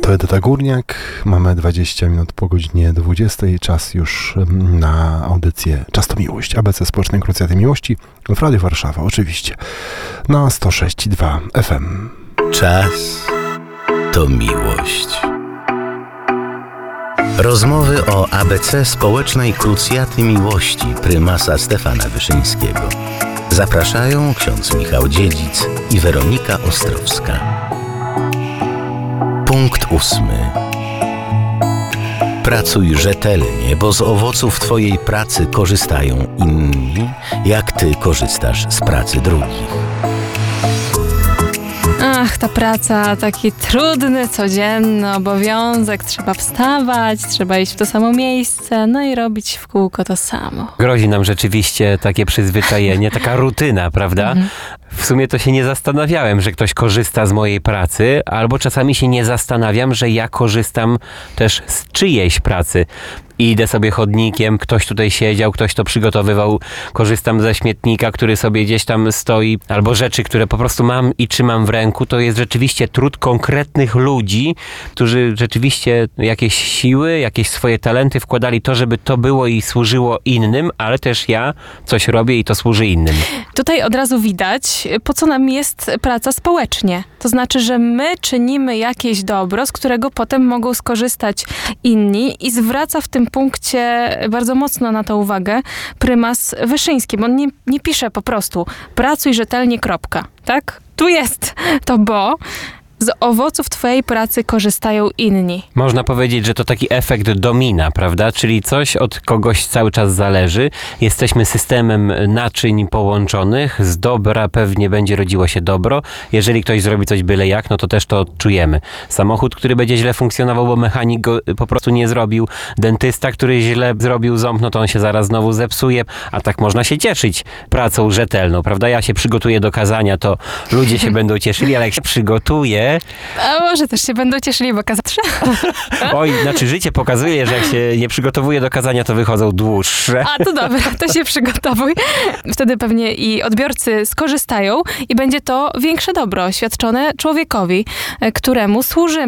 To Edyta Górniak. Mamy 20 minut po godzinie 20. Czas już na audycję Czas to Miłość. ABC Społecznej Krucjaty Miłości w Radiu Warszawa, oczywiście. Na 106,2 FM. Czas to miłość. Rozmowy o ABC Społecznej Krucjaty Miłości prymasa Stefana Wyszyńskiego. Zapraszają ksiądz Michał Dziedzic i Weronika Ostrowska. Punkt 8. Pracuj rzetelnie, bo z owoców Twojej pracy korzystają inni, jak Ty korzystasz z pracy drugich. Ach, ta praca, taki trudny, codzienny obowiązek. Trzeba wstawać, trzeba iść w to samo miejsce, no i robić w kółko to samo. Grozi nam rzeczywiście takie przyzwyczajenie, taka rutyna, prawda? W sumie to się nie zastanawiałem, że ktoś korzysta z mojej pracy, albo czasami się nie zastanawiam, że ja korzystam też z czyjejś pracy. Idę sobie chodnikiem, ktoś tutaj siedział, ktoś to przygotowywał, korzystam ze śmietnika, który sobie gdzieś tam stoi, albo rzeczy, które po prostu mam i trzymam w ręku. To jest rzeczywiście trud konkretnych ludzi, którzy rzeczywiście jakieś siły, jakieś swoje talenty wkładali to, żeby to było i służyło innym, ale też ja coś robię i to służy innym. Tutaj od razu widać, po co nam jest praca społecznie. To znaczy, że my czynimy jakieś dobro, z którego potem mogą skorzystać inni i zwraca w tym punkcie bardzo mocno na to uwagę prymas Wyszyński, bo on nie pisze po prostu pracuj rzetelnie, kropka, tak? Tu jest to bo. Z owoców twojej pracy korzystają inni. Można powiedzieć, że to taki efekt domina, prawda? Czyli coś od kogoś cały czas zależy. Jesteśmy systemem naczyń połączonych. Z dobra pewnie będzie rodziło się dobro. Jeżeli ktoś zrobi coś byle jak, no to też to odczujemy. Samochód, który będzie źle funkcjonował, bo mechanik go po prostu nie zrobił. Dentysta, który źle zrobił ząb, no to on się zaraz znowu zepsuje. A tak można się cieszyć pracą rzetelną, prawda? Ja się przygotuję do kazania, to ludzie się będą cieszyli, ale jak się przygotuję, a może też się będą cieszyli, bo kazać. Oj, znaczy życie pokazuje, że jak się nie przygotowuje do kazania, to wychodzą dłuższe. A to dobra, to się przygotowuj. Wtedy pewnie i odbiorcy skorzystają i będzie to większe dobro świadczone człowiekowi, któremu służymy.